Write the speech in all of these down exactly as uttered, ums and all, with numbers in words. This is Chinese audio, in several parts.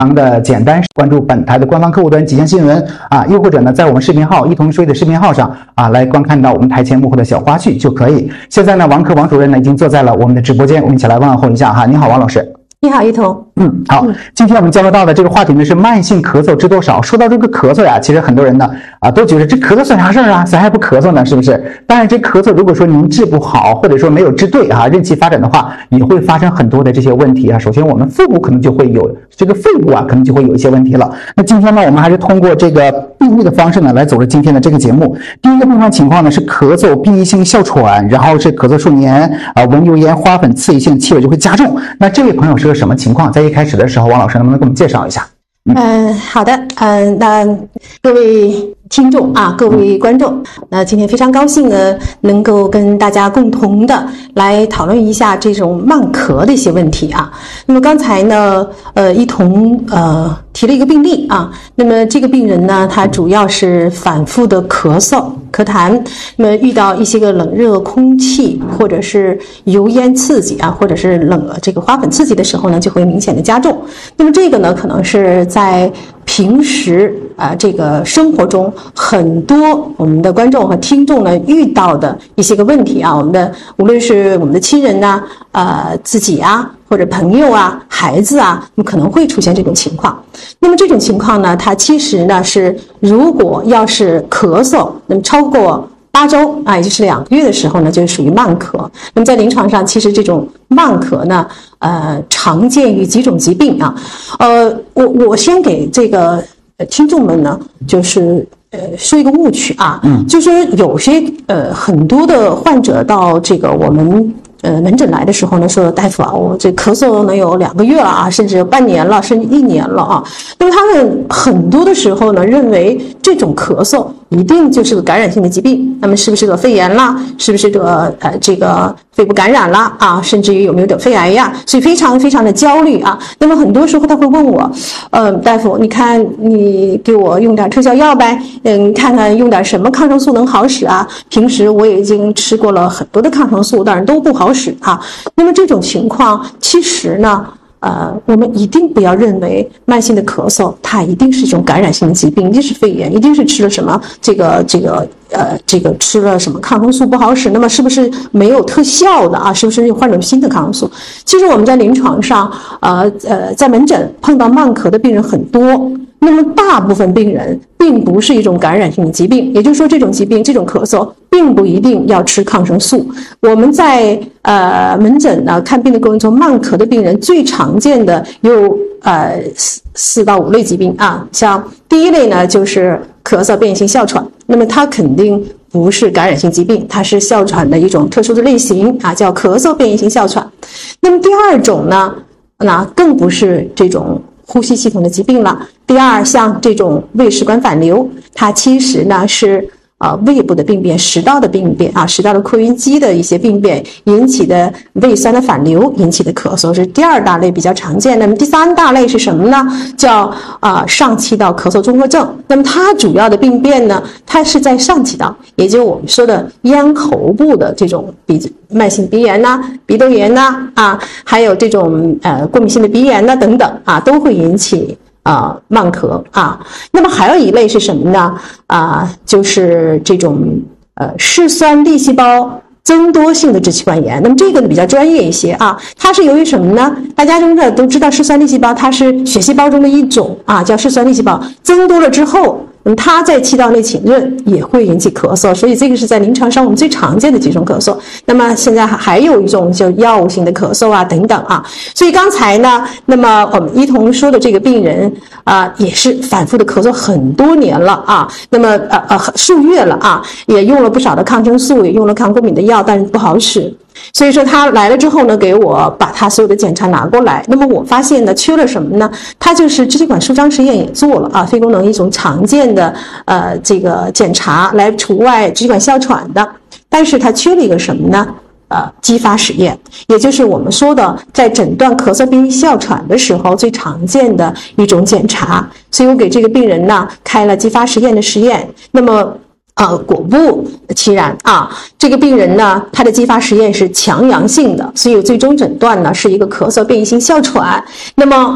常的简单，关注本台的官方客户端吉祥新闻啊，又或者呢，在我们视频号一同说的视频号上啊，来观看到我们台前幕后的小花絮就可以。现在呢，王可王主任呢已经坐在了我们的直播间，我们一起来问候一下哈。你好，王老师。 你好，一彤。 嗯，好。今天我们交流到的这个话题呢是慢性咳嗽知多少。说到这个咳嗽呀，其实很多人呢啊都觉得这咳嗽算啥事儿啊？咱还不咳嗽呢，是不是？当然，这咳嗽如果说您治不好，或者说没有治对啊，任其发展的话，也会发生很多的这些问题啊。首先，我们腹部可能就会有这个肺部啊，可能就会有一些问题了。那今天呢，我们还是通过这个病例的方式呢来走入今天的这个节目。第一个病患情况呢是咳嗽、鼻音性哮喘，然后是咳嗽数年啊，闻油烟、花粉、刺激性气味就会加重。那这位朋友是个什么情况？在一开始的时候，王老师能不能给我们介绍一下？ 嗯、呃，好的，嗯、呃，那各位听众啊，各位观众，那今天非常高兴呢，能够跟大家共同的来讨论一下这种慢咳的一些问题啊。那么刚才呢，呃，一同呃提了一个病例啊，那么这个病人呢，他主要是反复的咳嗽、咳痰，那么遇到一些个冷热空气或者是油烟刺激啊，或者是冷这个花粉刺激的时候呢，就会明显的加重。那么这个呢，可能是在平时啊、呃，这个生活中很多我们的观众和听众呢遇到的一些个问题啊，我们的无论是我们的亲人呐、啊、呃自己啊，或者朋友啊、孩子啊，那么可能会出现这种情况。那么这种情况呢，它其实呢是如果要是咳嗽，那么超过八周啊，也就是两个月的时候呢，就属于慢咳。那么在临床上，其实这种慢咳呢，呃，常见于几种疾病啊。呃，我我先给这个听众们呢，就是呃说一个误区啊，嗯，就是说有些呃很多的患者到这个我们呃门诊来的时候呢，说大夫啊，我这咳嗽能有两个月了啊，甚至半年了，甚至一年了啊。那么他们很多的时候呢，认为这种咳嗽一定就是个感染性的疾病，那么是不是得肺炎啦？是不是得呃这个肺部感染啦？啊，甚至于有没有得肺癌呀？所以非常非常的焦虑啊。那么很多时候他会问我，呃，大夫，你看你给我用点特效药呗，嗯，看看用点什么抗生素能好使啊？平时我也已经吃过了很多的抗生素，但是都不好使啊。那么这种情况其实呢，呃，我们一定不要认为慢性的咳嗽它一定是一种感染性的疾病，一定是肺炎，一定是吃了什么这个这个呃这个吃了什么抗生素不好使，那么是不是没有特效的啊？是不是又换成新的抗生素？其实我们在临床上，呃呃，在门诊碰到慢咳的病人很多。那么大部分病人并不是一种感染性的疾病，也就是说这种疾病这种咳嗽并不一定要吃抗生素。我们在呃门诊呢看病的过程中，慢咳的病人最常见的有呃四四到五类疾病啊，像第一类呢就是咳嗽变异性哮喘，那么它肯定不是感染性疾病，它是哮喘的一种特殊的类型啊，叫咳嗽变异性哮喘。那么第二种呢，那更不是这种呼吸系统的疾病了。第二，像这种胃食管反流，它其实呢是呃胃部的病变、食道的病变啊，食道的括约肌的一些病变引起的胃酸的反流引起的咳嗽，是第二大类比较常见。那么第三大类是什么呢？叫啊、呃、上气道咳嗽综合症。那么它主要的病变呢，它是在上气道，也就是我们说的咽喉部的这种鼻慢性鼻炎呐、啊、鼻窦炎呐 啊, 啊，还有这种呃过敏性的鼻炎呐、啊、等等啊，都会引起啊、呃，慢咳啊。那么还有一类是什么呢？啊，就是这种呃嗜酸粒细胞增多性的支气管炎。那么这个比较专业一些啊，它是由于什么呢？大家中的都知道嗜酸粒细胞它是血细胞中的一种啊，叫嗜酸粒细胞增多了之后，那么它在气道内浸润也会引起咳嗽，所以这个是在临床上我们最常见的几种咳嗽。那么现在还有一种叫药物性的咳嗽啊等等啊。所以刚才呢，那么我们一同说的这个病人啊，也是反复的咳嗽很多年了啊，那么呃呃数月了啊，也用了不少的抗生素，也用了抗过敏的药，但是不好使。所以说他来了之后呢，给我把他所有的检查拿过来，那么我发现呢缺了什么呢？他就是支气管舒张实验也做了啊，肺功能一种常见的呃这个检查来除外支气管哮喘的，但是他缺了一个什么呢？呃，激发实验，也就是我们说的在诊断咳嗽变异哮喘的时候最常见的一种检查。所以我给这个病人呢开了激发实验的实验，那么呃，果不其然啊，这个病人呢，他的激发实验是强阳性的，所以最终诊断呢是一个咳嗽变异性哮喘。那么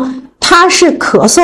它是咳嗽